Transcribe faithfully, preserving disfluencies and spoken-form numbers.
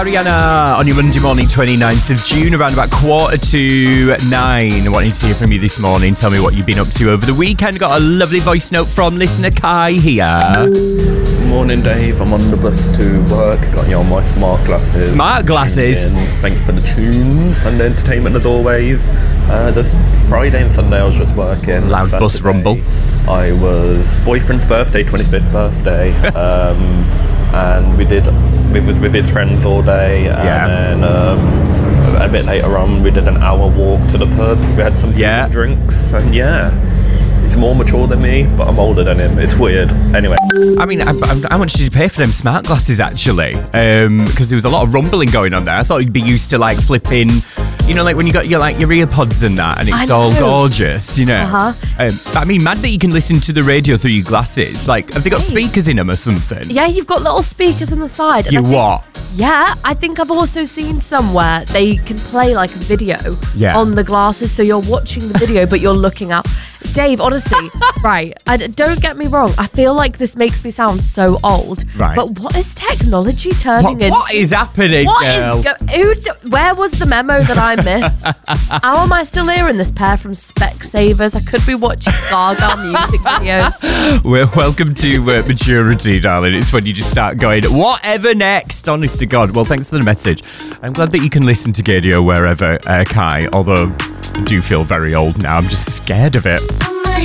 Ariana on your Monday morning, twenty-ninth of June, around about quarter to nine. Wanting to hear from you this morning. Tell me what you've been up to over the weekend. Got a lovely voice note from listener Kai here. Morning, Dave. I'm on the bus to work. Got you on my smart glasses. Smart glasses. Thank you for the tunes and the entertainment as always. Uh, this Friday and Sunday I was just working. Loud Saturday, bus rumble. I was boyfriend's birthday, twenty-fifth birthday. um, and we did, we was with his friends all day. And Yeah. then um, a bit later on we did an hour walk to the pub. We had some Yeah. drinks and yeah. He's more mature than me, but I'm older than him. It's weird. Anyway. I mean, I, I, how much did you pay for them smart glasses, actually? Because um, there was a lot of rumbling going on there. I thought you'd be used to, like, flipping, you know, like when you got your, like, your earpods and that, and it's all gorgeous, you know? Uh-huh. Um, but I mean, mad that you can listen to the radio through your glasses. Like, have they got Hey. speakers in them or something? Yeah, you've got little speakers on the side. and You I think- what? Yeah, I think I've also seen somewhere they can play like a video Yeah. on the glasses, so you're watching the video but you're looking up. Dave, honestly, right, I d- don't get me wrong, I feel like this makes me sound so old, Right. but what is technology turning What, into? what is happening, What girl? is go- who d- where was the memo that I missed? How am I still hearing this pair from Specsavers? I could be watching Gaga music videos. Well, welcome to uh, maturity, darling. It's when you just start going, whatever next, honest to God. Well, thanks for the message. I'm glad that you can listen to Gadio wherever, uh, Kai, although I do feel very old now. I'm just scared of it.